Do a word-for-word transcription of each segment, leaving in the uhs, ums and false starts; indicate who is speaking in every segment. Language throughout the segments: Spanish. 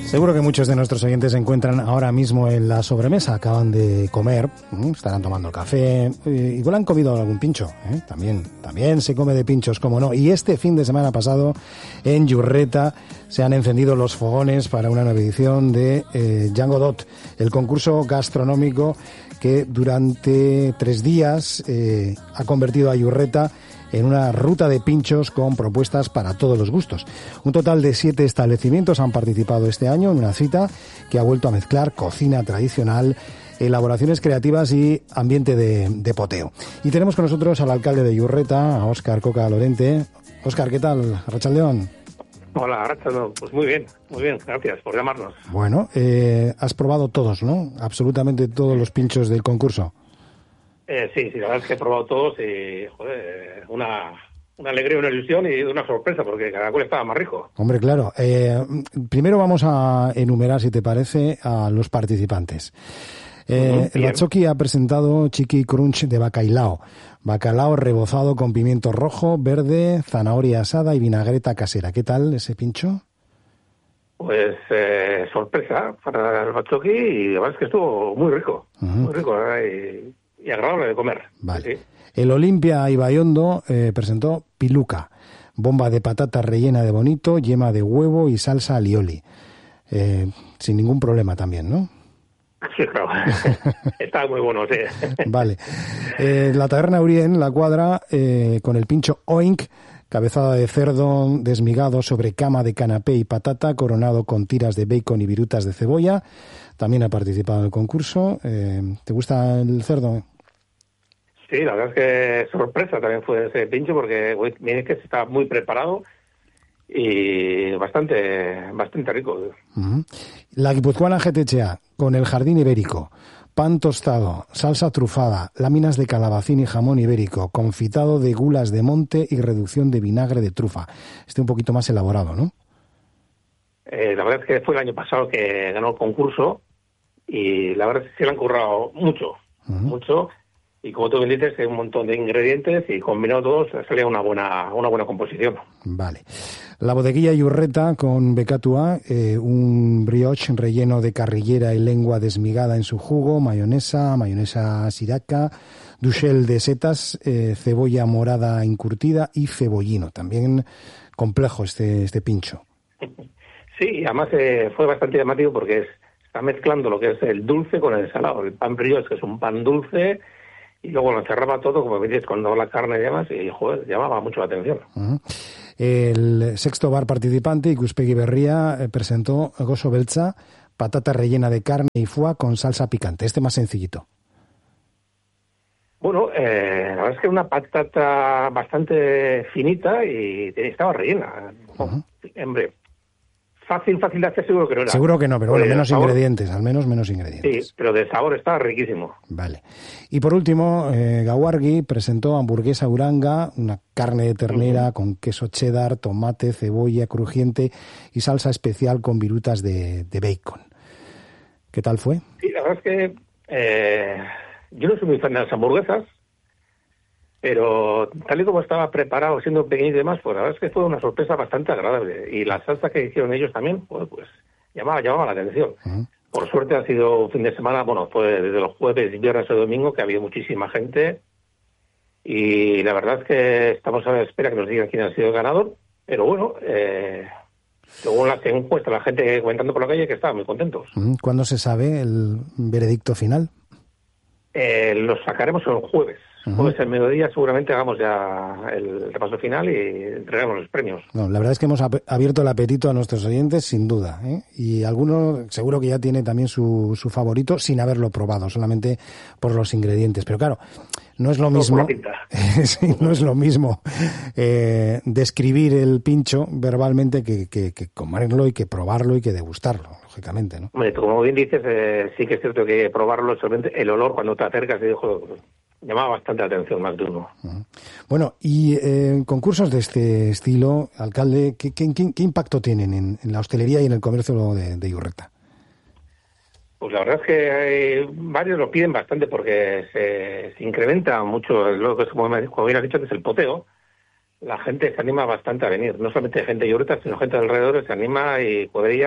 Speaker 1: Seguro que muchos de nuestros oyentes se encuentran ahora mismo en la sobremesa, acaban de comer, estarán tomando café, igual han comido algún pincho, ¿eh? también, también se come de pinchos, como no. Y este fin de semana pasado en Yurreta se han encendido los fogones para una nueva edición de eh, Jango Dot, el concurso gastronómico que durante tres días eh, ha convertido a Yurreta en una ruta de pinchos con propuestas para todos los gustos. Un total de siete establecimientos han participado este año en una cita que ha vuelto a mezclar cocina tradicional, elaboraciones creativas y ambiente de, de poteo. Y tenemos con nosotros al alcalde de Yurreta, a Óscar Coca Lorente. Óscar, ¿qué tal? Arratsaldeon.
Speaker 2: Hola, Arratsaldeon. Pues muy bien, muy bien, gracias por llamarnos.
Speaker 1: Bueno, eh, has probado todos, ¿no? Absolutamente todos los pinchos del concurso.
Speaker 2: Eh, sí, sí, la verdad es que he probado todos y, joder, una, una alegría, una ilusión y una sorpresa, porque cada cual estaba más rico.
Speaker 1: Hombre, claro. Eh, primero vamos a enumerar, si te parece, a los participantes. Eh, uh-huh, el Batzoki ha presentado Chiqui Crunch de bacalao. Bacalao rebozado con pimiento rojo, verde, zanahoria asada y vinagreta casera. ¿Qué tal ese pincho?
Speaker 2: Pues eh, sorpresa para el Batzoki y la verdad es que estuvo muy rico, uh-huh. muy rico, ¿verdad? Y, y agradable de comer.
Speaker 1: Vale.
Speaker 2: Sí.
Speaker 1: El Olimpia Ibaiondo eh, presentó piluca, bomba de patata rellena de bonito, yema de huevo y salsa alioli. Eh, sin ningún problema también, ¿no?
Speaker 2: Sí, claro. Está muy bueno, sí.
Speaker 1: Vale. Eh, la taberna Urien, La Cuadra, eh, con el pincho Oink, cabezada de cerdo desmigado sobre cama de canapé y patata, coronado con tiras de bacon y virutas de cebolla. También ha participado en el concurso. Eh, ¿Te gusta el cerdo?
Speaker 2: Sí, la verdad es que sorpresa también fue ese pincho, porque miren que está muy preparado y bastante bastante rico.
Speaker 1: Uh-huh. La guipuzcoana G T H A, con el jardín ibérico, pan tostado, salsa trufada, láminas de calabacín y jamón ibérico, confitado de gulas de monte y reducción de vinagre de trufa. Este un poquito más elaborado, ¿no?
Speaker 2: Eh, la verdad es que fue el año pasado que ganó el concurso y la verdad es que se le han currado mucho, uh-huh. mucho. Y como tú bien dices, hay un montón de ingredientes y combinado todos salía una buena una buena composición.
Speaker 1: Vale. La bodeguilla Yurreta con Becatua, eh, un brioche relleno de carrillera y lengua desmigada en su jugo, mayonesa, mayonesa siraca, duxel de setas, eh, cebolla morada encurtida y cebollino. También complejo este este pincho.
Speaker 2: Sí, además eh, fue bastante llamativo porque es, está mezclando lo que es el dulce con el salado. El pan brioche, que es un pan dulce, y luego lo encerraba todo, como dices, cuando la carne llamas, y joder, llamaba mucho la atención.
Speaker 1: Uh-huh. El sexto bar participante, Ikuspegi Berria, eh, presentó Gozo Beltza, patata rellena de carne y foie con salsa picante. Este más sencillito.
Speaker 2: Bueno, eh, la verdad es que una patata bastante finita y estaba rellena. Uh-huh. Hombre, fácil, fácil de hacer seguro que no era.
Speaker 1: Seguro que no, pero bueno,
Speaker 2: pues
Speaker 1: menos
Speaker 2: sabor,
Speaker 1: ingredientes, al menos menos ingredientes.
Speaker 2: Sí, pero de sabor está riquísimo.
Speaker 1: Vale. Y por último, eh, Gawargi presentó hamburguesa uranga, una carne de ternera uh-huh. con queso cheddar, tomate, cebolla crujiente y salsa especial con virutas de, de bacon. ¿Qué tal fue?
Speaker 2: Sí, la verdad es que eh, yo no soy muy fan de las hamburguesas, pero tal y como estaba preparado, siendo pequeñito y demás, pues la verdad es que fue una sorpresa bastante agradable. Y la salsa que hicieron ellos también, pues, pues llamaba, llamaba la atención. Uh-huh. Por suerte ha sido un fin de semana, bueno, fue desde los jueves, viernes o domingo, que había muchísima gente. Y la verdad es que estamos a la espera que nos digan quién ha sido el ganador. Pero bueno, eh, según las encuestas, la gente comentando por la calle que estaban muy contentos.
Speaker 1: Uh-huh. ¿Cuándo se sabe el veredicto final?
Speaker 2: Eh, lo sacaremos el jueves. Pues el mediodía seguramente hagamos ya el repaso final y entregamos los premios.
Speaker 1: No, la verdad es que hemos abierto el apetito a nuestros oyentes, sin duda, ¿eh? Y alguno seguro que ya tiene también su, su favorito sin haberlo probado, solamente por los ingredientes. Pero claro, no es lo
Speaker 2: no,
Speaker 1: mismo. Sí, no es lo mismo eh, describir el pincho verbalmente que, que, que comerlo y que probarlo y que degustarlo, lógicamente, ¿no?
Speaker 2: Hombre, como bien dices, eh, sí que es cierto que probarlo, solamente el olor cuando te acercas y dijo. Llamaba bastante la atención, más de uno.
Speaker 1: Uh-huh. Bueno, y eh, concursos de este estilo, alcalde, ¿qué, qué, qué, qué impacto tienen en, en la hostelería y en el comercio de, de Yurreta?
Speaker 2: Pues la verdad es que hay, varios lo piden bastante porque se, se incrementa mucho, lo que es, como, como bien has dicho, que es el poteo. La gente se anima bastante a venir, no solamente gente de Yurreta, sino gente de alrededor se anima y cuadrillas, pues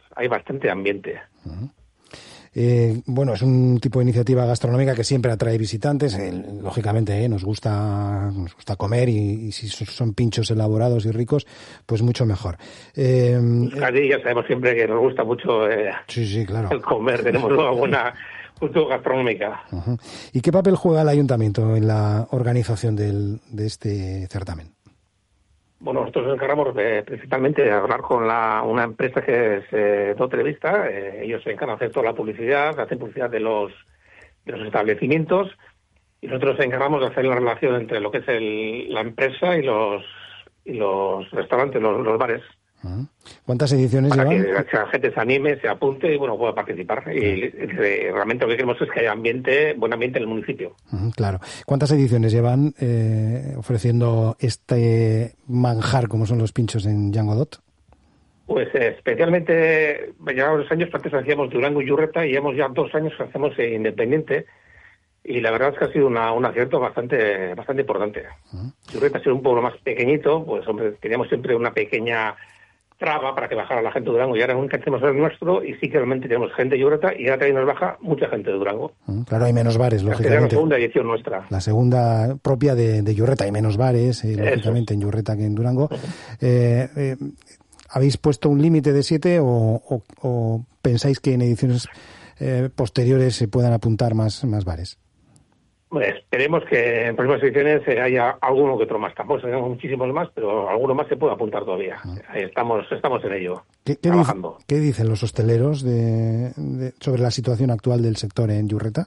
Speaker 2: hay bastante ambiente.
Speaker 1: Uh-huh. Eh, bueno, es un tipo de iniciativa gastronómica que siempre atrae visitantes. Eh, lógicamente, eh, nos gusta nos gusta comer y, y si son pinchos elaborados y ricos, pues mucho mejor. Eh,
Speaker 2: Euskadi, ya sabemos siempre que nos gusta mucho eh,
Speaker 1: sí, sí, claro.
Speaker 2: el comer. Tenemos una buena cultura gastronómica.
Speaker 1: Uh-huh. ¿Y qué papel juega el ayuntamiento en la organización del, de este certamen?
Speaker 2: Bueno, nosotros nos encargamos de, principalmente de hablar con la, una empresa que es eh, No Televista. Eh, ellos se encargan de hacer toda la publicidad, hacen publicidad de los, de los establecimientos, y nosotros nos encargamos de hacer la relación entre lo que es el, la empresa y los y los restaurantes, los, los bares.
Speaker 1: Uh-huh. ¿Cuántas ediciones
Speaker 2: para
Speaker 1: llevan?
Speaker 2: Que la gente se anime, se apunte y bueno pueda participar. Uh-huh. Y, y realmente lo que queremos es que haya ambiente, buen ambiente en el municipio.
Speaker 1: Uh-huh, claro. ¿Cuántas ediciones llevan eh, ofreciendo este manjar como son los pinchos en Jean Godot?
Speaker 2: Pues eh, especialmente, llevamos dos años, antes hacíamos Durango y Yurreta, y llevamos ya dos años que hacemos eh, Independiente, y la verdad es que ha sido una, un acierto bastante bastante importante. Uh-huh. Yurreta ha sido un pueblo más pequeñito, pues hombre, teníamos siempre una pequeña traba para que bajara la gente de Durango, y ahora nunca hacemos el nuestro, y sí que realmente tenemos gente de Yurreta, y ahora también nos baja mucha gente de Durango.
Speaker 1: Uh-huh. Claro, hay menos bares, lógicamente.
Speaker 2: La segunda edición nuestra.
Speaker 1: La segunda propia de, de Yurreta, hay menos bares, eh, lógicamente, en Yurreta que en Durango. Uh-huh. eh, eh, ¿Habéis puesto un límite de siete o, o, o pensáis que en ediciones eh, posteriores se puedan apuntar más, más bares?
Speaker 2: Bueno, esperemos que en próximas ediciones haya alguno que otro más. Tampoco tenemos muchísimos más, pero alguno más se puede apuntar todavía. Uh-huh. Estamos estamos en ello,
Speaker 1: ¿Qué, qué trabajando. Dice, ¿Qué dicen los hosteleros de, de, sobre la situación actual del sector en Yurreta?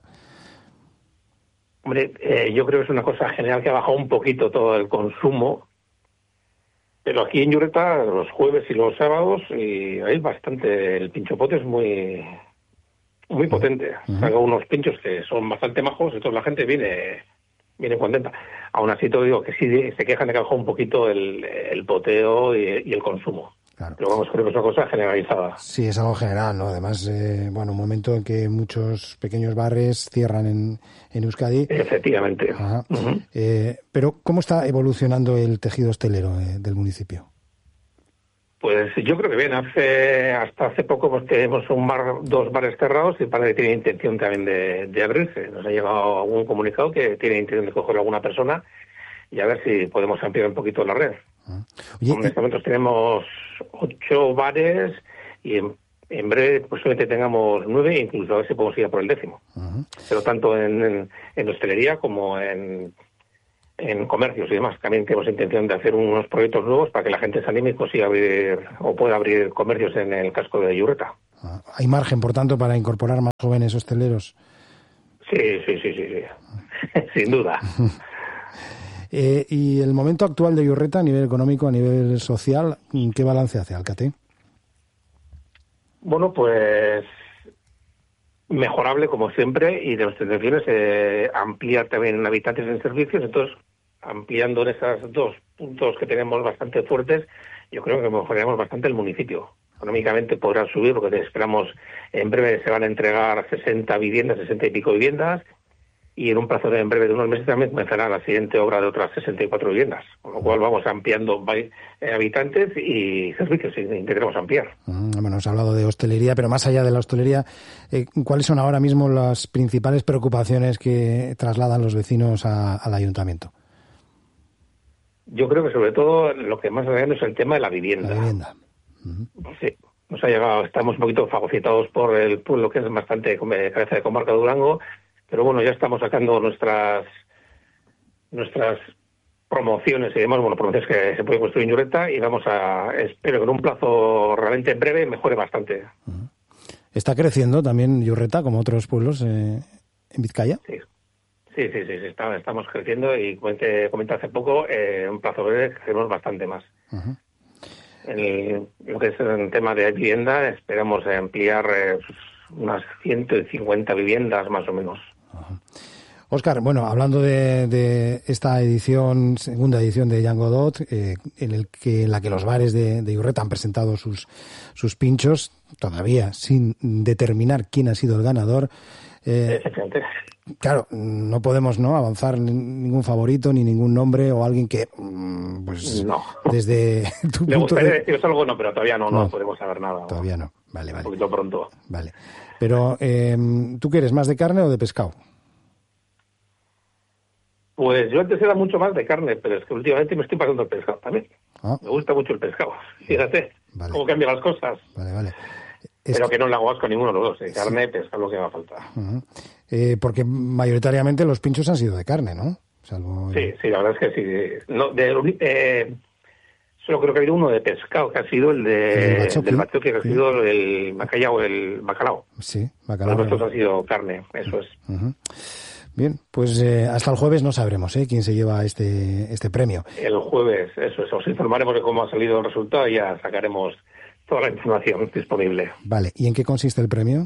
Speaker 2: Hombre, eh, yo creo que es una cosa general que ha bajado un poquito todo el consumo. Pero aquí en Yurreta, los jueves y los sábados, y hay bastante, el pinchopote es muy muy potente. Uh-huh. Hago unos pinchos que son bastante majos, entonces la gente viene viene contenta. Aún así, te digo que sí se quejan de que bajó un poquito el, el poteo y, y el consumo.
Speaker 1: Claro.
Speaker 2: Pero vamos, creo que es una cosa generalizada.
Speaker 1: Sí, es algo general, ¿no? Además, eh, bueno, un momento en que muchos pequeños bares cierran en, en Euskadi.
Speaker 2: Efectivamente.
Speaker 1: Ajá. Uh-huh. Eh, pero, ¿cómo está evolucionando el tejido hostelero eh, del municipio?
Speaker 2: Pues yo creo que bien. Hace hasta hace poco pues tenemos un bar, dos bares cerrados, y parece que tiene intención también de, de abrirse. Nos ha llegado algún comunicado que tiene intención de coger a alguna persona y a ver si podemos ampliar un poquito la red. Uh-huh. Oye, en estos momentos tenemos ocho bares y en, en breve posiblemente tengamos nueve, incluso a ver si podemos ir a por el décimo. Uh-huh. Pero tanto en, en, en hostelería como en, en comercios y demás. También tenemos intención de hacer unos proyectos nuevos para que la gente se anime y consiga abrir o pueda abrir comercios en el casco de Yurreta.
Speaker 1: Uh-huh. ¿Hay margen, por tanto, para incorporar más jóvenes hosteleros?
Speaker 2: Sí, sí, sí, sí, sí. Sin duda.
Speaker 1: Eh, ¿Y el momento actual de Yurreta a nivel económico, a nivel social, qué balance hace Alcate?
Speaker 2: Bueno, pues mejorable como siempre, y de nuestras intenciones eh, ampliar también en habitantes en servicios. Entonces, ampliando en esos dos puntos que tenemos bastante fuertes, yo creo que mejoraremos bastante el municipio. Económicamente podrá subir, porque esperamos en breve se van a entregar sesenta viviendas, sesenta y pico viviendas, y en un plazo de en breve de unos meses también comenzará la siguiente obra de otras sesenta y cuatro viviendas, con lo cual vamos ampliando habitantes y servicios, y intentaremos ampliar.
Speaker 1: Uh, bueno, has hablado de hostelería, pero más allá de la hostelería, eh, ¿cuáles son ahora mismo las principales preocupaciones que trasladan los vecinos a, al ayuntamiento?
Speaker 2: Yo creo que sobre todo lo que más agrada es el tema de la vivienda.
Speaker 1: La vivienda. Uh-huh.
Speaker 2: Sí, nos ha llegado, estamos un poquito fagocitados por el pueblo que es bastante cabeza de comarca de Durango. Pero bueno, ya estamos sacando nuestras nuestras promociones y demás, bueno, promociones que se pueden construir en Yurreta, y vamos a, espero que en un plazo realmente breve mejore bastante.
Speaker 1: Uh-huh. ¿Está creciendo también Yurreta como otros pueblos eh, en Vizcaya?
Speaker 2: Sí, sí, sí, sí, sí está, estamos creciendo, y como te comenté hace poco, eh, en un plazo breve crecemos bastante más. Uh-huh. En el, lo que es el tema de vivienda, esperamos ampliar eh, unas ciento cincuenta viviendas más o menos.
Speaker 1: Óscar, bueno, hablando de, de esta edición, segunda edición de Jean Godot, eh, en el que en la que los bares de, de Yurreta han presentado sus sus pinchos, todavía sin determinar quién ha sido el ganador. Eh, claro, no podemos no avanzar ningún favorito ni ningún nombre o alguien que, pues,
Speaker 2: no.
Speaker 1: Desde tu
Speaker 2: Le
Speaker 1: punto
Speaker 2: gustaría
Speaker 1: de...
Speaker 2: deciros algo, no, pero todavía no, no, no podemos saber nada.
Speaker 1: Todavía no. Vale, vale.
Speaker 2: Un poquito pronto.
Speaker 1: Vale. Pero, eh, ¿tú qué eres, más de carne o de pescado?
Speaker 2: Pues yo antes era mucho más de carne, pero es que últimamente me estoy pasando el pescado también.
Speaker 1: Ah.
Speaker 2: Me gusta mucho el pescado, fíjate
Speaker 1: Vale.
Speaker 2: cómo cambian las cosas.
Speaker 1: Vale, vale. Es
Speaker 2: Pero
Speaker 1: que...
Speaker 2: que no le hago asco a ninguno de los dos, ¿eh? Carne, pescado, lo que me falta.
Speaker 1: Uh-huh. eh, porque mayoritariamente los pinchos han sido de carne, ¿no? Salvo...
Speaker 2: Sí, sí, la verdad es que sí. No, de, eh, solo creo que ha habido uno de pescado, que ha sido el de,
Speaker 1: el
Speaker 2: del bachoqui, que ha
Speaker 1: sí.
Speaker 2: sido el bacalao, el bacalao.
Speaker 1: Sí, bacalao.
Speaker 2: Los nuestros han sido carne, eso es.
Speaker 1: Uh-huh. Bien, pues eh, hasta el jueves no sabremos ¿eh? quién se lleva este este premio.
Speaker 2: El jueves, eso es, os informaremos de cómo ha salido el resultado y ya sacaremos toda la información disponible.
Speaker 1: Vale, ¿y en qué consiste el premio?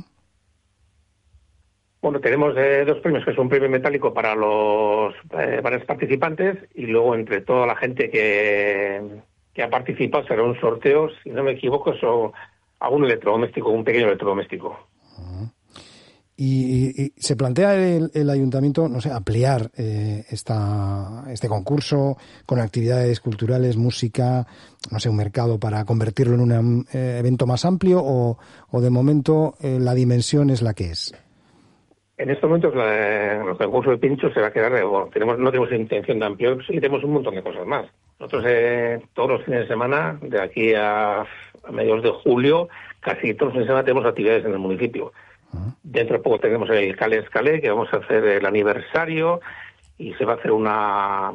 Speaker 2: Bueno, tenemos eh, dos premios, que es un premio metálico para los eh, para los participantes, y luego entre toda la gente que, que ha participado será un sorteo, si no me equivoco, eso, a un electrodoméstico, un pequeño electrodoméstico.
Speaker 1: Uh-huh. Y, y, y se plantea el, el ayuntamiento, no sé, ampliar eh, esta, este concurso con actividades culturales, música, no sé, un mercado para convertirlo en un eh, evento más amplio, o, o de momento eh, la dimensión es la que es.
Speaker 2: En estos momentos la, el concurso de pinchos se va a quedar, bueno, tenemos, no tenemos intención de ampliar, sí tenemos un montón de cosas más. Nosotros eh, todos los fines de semana, de aquí a, a mediados de julio, casi todos los fines de semana tenemos actividades en el municipio. Uh-huh. Dentro de poco tenemos el Calé Escalé, que vamos a hacer el aniversario, y se va a hacer una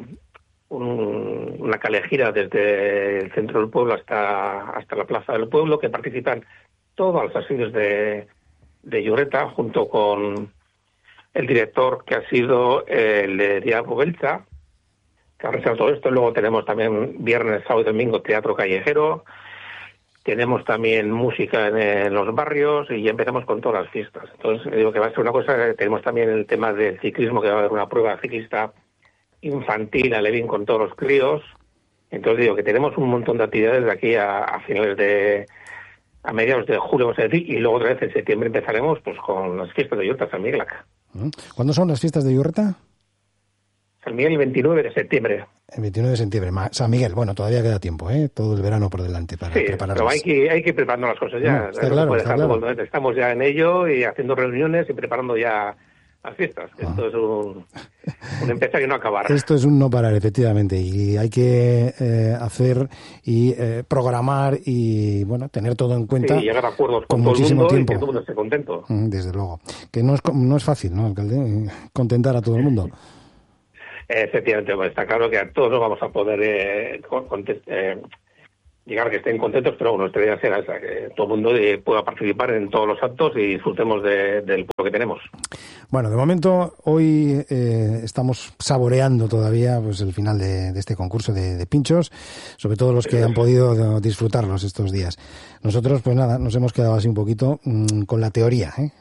Speaker 2: un, una calejira desde el centro del pueblo hasta hasta la plaza del pueblo, que participan todas las asociaciones de, de Iurreta, junto con el director, que ha sido el de Diego Belza, que ha realizado todo esto. Luego tenemos también viernes, sábado y domingo teatro callejero. Tenemos también música en, en los barrios, y ya empezamos con todas las fiestas. Entonces, digo que va a ser una cosa. Tenemos también el tema del ciclismo, que va a haber una prueba ciclista infantil, alevín, con todos los críos. Entonces, digo que tenemos un montón de actividades de aquí a, a finales de... a mediados de julio, vamos a decir, y luego otra vez en septiembre empezaremos pues con las fiestas de Iurreta, San Miguel.
Speaker 1: ¿Cuándo son las fiestas de Iurreta?
Speaker 2: San Miguel el veintinueve de septiembre.
Speaker 1: El veintinueve de septiembre. San Miguel, bueno, todavía queda tiempo, ¿eh? Todo el verano por delante para
Speaker 2: sí,
Speaker 1: prepararlas.
Speaker 2: Pero hay que, hay que ir preparando las cosas ya.
Speaker 1: No, está claro,
Speaker 2: no
Speaker 1: está claro.
Speaker 2: Estamos ya en ello y haciendo reuniones y preparando ya las fiestas. Ah. Esto es un, un empezar y no acabar.
Speaker 1: Esto es un no parar, efectivamente, y hay que eh, hacer y eh, programar y, bueno, tener todo en cuenta.
Speaker 2: Sí, llegar a acuerdos
Speaker 1: con,
Speaker 2: con todo
Speaker 1: muchísimo
Speaker 2: el mundo
Speaker 1: tiempo.
Speaker 2: Y que todo el mundo esté contento.
Speaker 1: Desde luego. Que no es, no es fácil, ¿no, alcalde? Contentar a todo el mundo.
Speaker 2: Efectivamente, pues está claro que a todos no vamos a poder eh, eh, llegar a que estén contentos, pero bueno, nuestra idea será esa, que todo el mundo eh, pueda participar en todos los actos y disfrutemos de, del pueblo que tenemos.
Speaker 1: Bueno, de momento hoy eh, estamos saboreando todavía pues el final de, de este concurso de, de pinchos, sobre todo los que sí, han podido disfrutarlos estos días. Nosotros, pues nada, nos hemos quedado así un poquito mmm, con la teoría, ¿eh?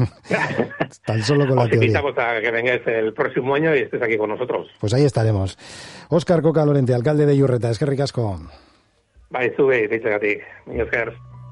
Speaker 1: Tan solo con la
Speaker 2: Os
Speaker 1: teoría.
Speaker 2: Os invitamos a que vengáis el próximo año y estés aquí con nosotros.
Speaker 1: Pues ahí estaremos. Óscar Coca Lorente, alcalde de Iurreta, eskerrik asko.
Speaker 2: Bai, zu behi, ditzagatik. Mi esker.